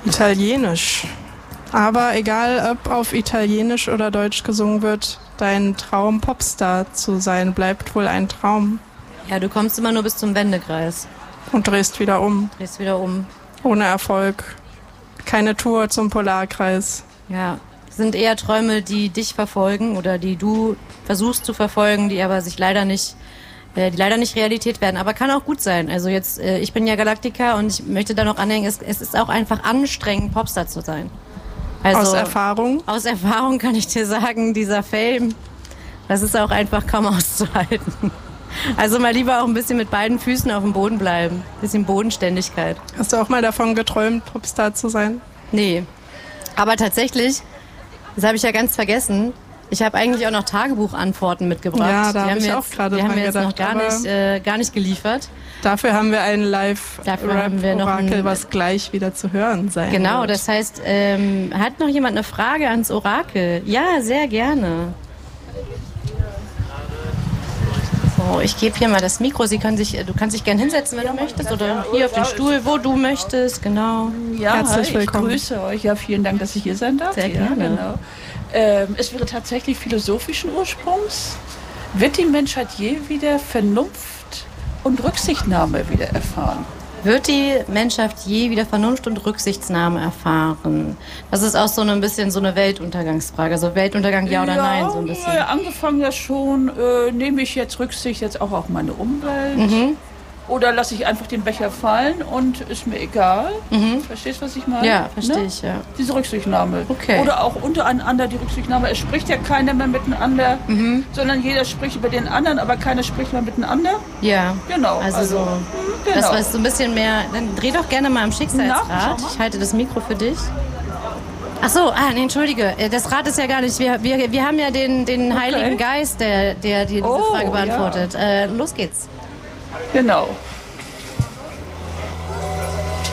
Italienisch. Aber egal, ob auf Italienisch oder Deutsch gesungen wird, dein Traum, Popstar zu sein, bleibt wohl ein Traum. Ja, du kommst immer nur bis zum Wendekreis. Und drehst wieder um. Ohne Erfolg. Keine Tour zum Polarkreis. Ja, sind eher Träume, die dich verfolgen oder die du versuchst zu verfolgen, die aber sich leider nicht Realität werden. Aber kann auch gut sein. Also jetzt, ich bin ja Galaktiker und ich möchte da noch anhängen, es ist auch einfach anstrengend, Popstar zu sein. Also, aus Erfahrung? Aus Erfahrung kann ich dir sagen, dieser Fame, das ist auch einfach kaum auszuhalten. Also mal lieber auch ein bisschen mit beiden Füßen auf dem Boden bleiben. Ein bisschen Bodenständigkeit. Hast du auch mal davon geträumt, Popstar zu sein? Nee. Aber tatsächlich, das habe ich ja ganz vergessen, ich habe eigentlich auch noch Tagebuchantworten mitgebracht. Ja, da habe ich auch gerade dran gedacht. Die haben wir jetzt noch gar nicht geliefert. Dafür haben wir ein Live-Rap-Orakel, was gleich wieder zu hören sein Genau, wird. Das heißt, hat noch jemand eine Frage ans Orakel? Ja, sehr gerne. So, ich gebe hier mal das Mikro. Du kannst dich gerne hinsetzen, wenn du möchtest, oder hier auf den Stuhl, wo du möchtest, genau. Ja, herzlich willkommen. Ich grüße euch. Ja, vielen Dank, dass ich hier sein darf. Sehr gerne. Genau. Es wäre tatsächlich philosophischen Ursprungs. Wird die Menschheit je wieder Vernunft und Rücksichtnahme wieder erfahren? Wird die Menschheit je wieder Vernunft und Rücksichtnahme erfahren? Das ist auch so ein bisschen so eine Weltuntergangsfrage. Also Weltuntergang ja oder nein, so ein bisschen. Ja, angefangen ja schon. Nehme ich jetzt Rücksicht jetzt auch auf meine Umwelt? Oder lasse ich einfach den Becher fallen und ist mir egal? Verstehst du, was ich meine? Ja, verstehe ich, ja. Diese Rücksichtnahme. Okay. Oder auch untereinander die Rücksichtnahme. Es spricht ja keiner mehr miteinander, sondern jeder spricht über den anderen, aber keiner spricht mehr miteinander. Ja. Genau. Also so, genau. Das war so ein bisschen mehr. Dann dreh doch gerne mal am Schicksalsrad. Ich halte das Mikro für dich. Ach so, nee, entschuldige, das Rad ist ja gar nicht, wir haben ja den Heiligen Geist, der dir diese Frage beantwortet. Ja. Los geht's. Genau.